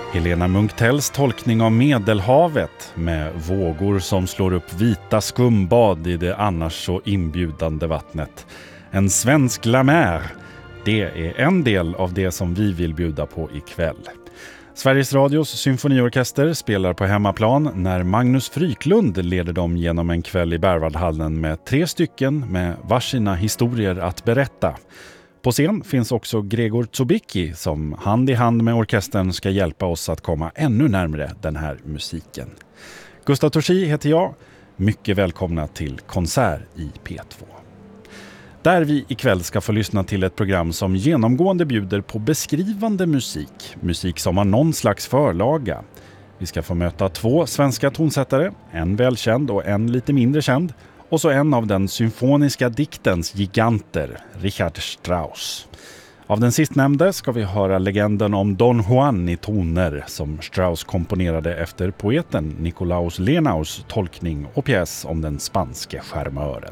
Helena Munktells tolkning av Medelhavet med vågor som slår upp vita skumbad i det annars så inbjudande vattnet. En svensk La Mer, det är en del av det som vi vill bjuda på ikväll. Sveriges Radios symfoniorkester spelar på hemmaplan när Magnus Fryklund leder dem genom en kväll i Berwaldhallen med 3 stycken med varsina historier att berätta. På scen finns också Gregor Czubicki som hand i hand med orkestern ska hjälpa oss att komma ännu närmare den här musiken. Gustav Torsi heter jag. Mycket välkomna till Konsert i P2. Där vi ikväll ska få lyssna till ett program som genomgående bjuder på beskrivande musik. Musik som har någon slags förlaga. Vi ska få möta 2 svenska tonsättare, en välkänd och en lite mindre känd. Och så en av den symfoniska diktens giganter, Richard Strauss. Av den sistnämnde ska vi höra legenden om Don Juan i toner som Strauss komponerade efter poeten Nikolaus Lenaus tolkning och pjäs om den spanske charmören.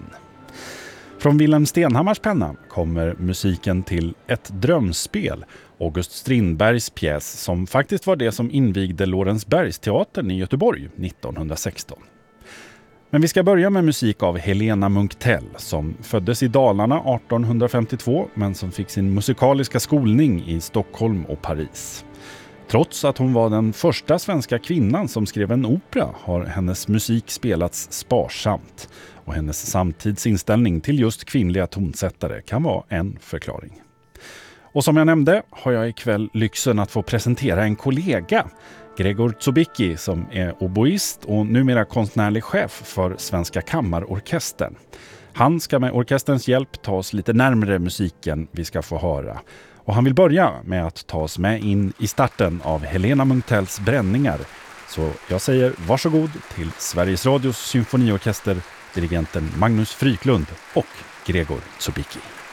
Från Wilhelm Stenhammars penna kommer musiken till Ett drömspel, August Strindbergs pjäs som faktiskt var det som invigde Lorensbergsteatern i Göteborg 1916. Men vi ska börja med musik av Helena Munktell som föddes i Dalarna 1852 men som fick sin musikaliska skolning i Stockholm och Paris. Trots att hon var den första svenska kvinnan som skrev en opera har hennes musik spelats sparsamt och hennes samtidsinställning till just kvinnliga tonsättare kan vara en förklaring. Och som jag nämnde har jag ikväll lyxen att få presentera en kollega, Gregor Czubicki, som är oboist och numera konstnärlig chef för Svenska Kammarorkestern. Han ska med orkesterns hjälp ta oss lite närmare musiken vi ska få höra. Och han vill börja med att ta oss med in i starten av Helena Munktells bränningar. Så jag säger varsågod till Sveriges Radios symfoniorkester, dirigenten Magnus Fryklund och Gregor Czubicki.